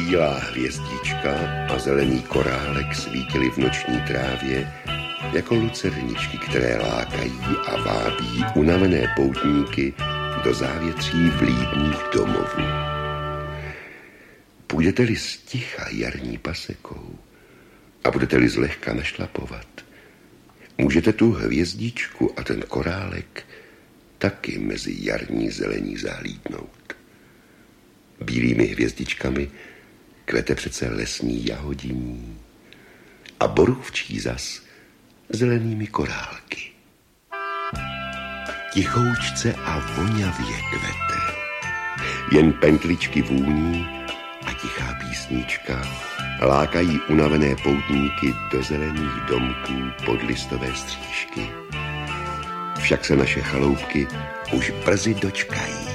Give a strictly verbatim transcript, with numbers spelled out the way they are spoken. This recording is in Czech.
bílá hvězdička a zelený korálek svítily v noční trávě jako lucerničky, které lákají a vábí unavené poutníky do závětří vlídných domovů. Půjdete-li sticha jarní pasekou a budete-li zlehka našlapovat, můžete tu hvězdičku a ten korálek taky mezi jarní zelení zahlídnout. Bílými hvězdičkami kvete přece lesní jahodiní a borůvčí zas zelenými korálky. Tichoučce a vonavě kvete, jen pentličky vůní a tichá písnička lákají unavené poutníky do zelených domků pod listové střížky. Však se naše chaloupky už brzy dočkají.